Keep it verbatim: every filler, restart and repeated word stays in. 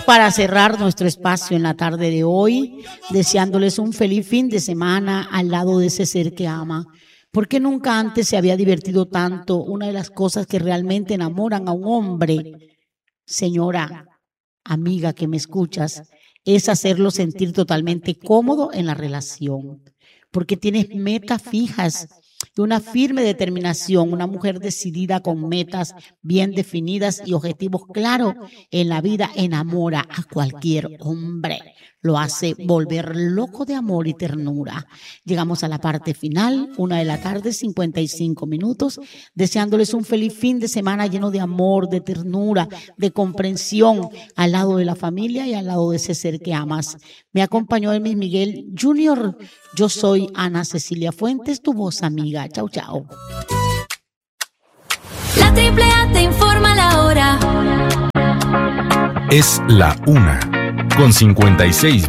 para cerrar nuestro espacio en la tarde de hoy, deseándoles un feliz fin de semana al lado de ese ser que ama. Porque nunca antes se había divertido tanto. Una de las cosas que realmente enamoran a un hombre, señora, amiga que me escuchas, es hacerlo sentir totalmente cómodo en la relación. Porque tienes metas fijas y una firme determinación, una mujer decidida con metas bien definidas y objetivos claros en la vida enamora a cualquier hombre. Lo hace volver loco de amor y ternura. Llegamos a la parte final, una de la tarde, cincuenta y cinco minutos, deseándoles un feliz fin de semana lleno de amor, de ternura, de comprensión, al lado de la familia y al lado de ese ser que amas. Me acompañó Elmis Miguel Junior. Yo soy Ana Cecilia Fuentes, tu voz amiga. Chau, chau. La Triple A te informa la hora. Es la una con cincuenta y seis